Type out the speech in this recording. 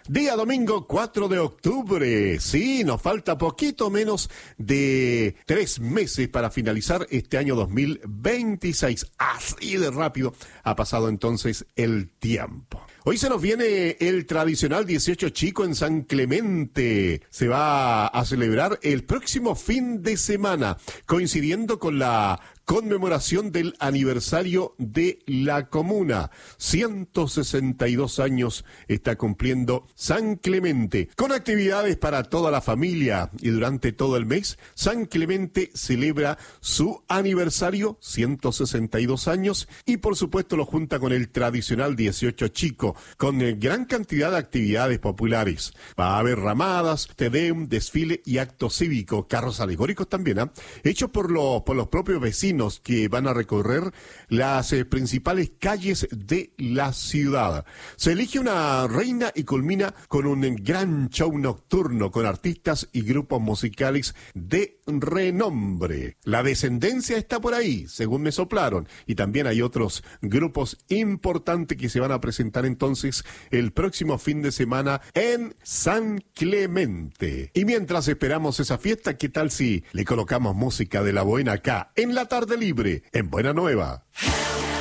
Día domingo 4 de octubre. Sí, nos falta poquito menos de 3 meses para finalizar este año 2026. Así de rápido ha pasado entonces el tiempo. Hoy se nos viene el tradicional 18 Chico en San Clemente. Se va a celebrar el próximo fin de semana, coincidiendo con la conmemoración del aniversario de la comuna. 162 años está cumpliendo San Clemente, con actividades para toda la familia, y durante todo el mes San Clemente celebra su aniversario, 162 años, y por supuesto lo junta con el tradicional 18 Chico, con gran cantidad de actividades populares. Va a haber ramadas, te deum, desfile y acto cívico, carros alegóricos también, hechos por los propios vecinos que van a recorrer las principales calles de la ciudad. Se elige una reina y culmina con un gran show nocturno con artistas y grupos musicales de renombre. La descendencia está por ahí, según me soplaron, y también hay otros grupos importantes que se van a presentar entonces el próximo fin de semana en San Clemente. Y mientras esperamos esa fiesta, ¿qué tal si le colocamos música de la buena acá en la tarde libre, en Buena Nueva?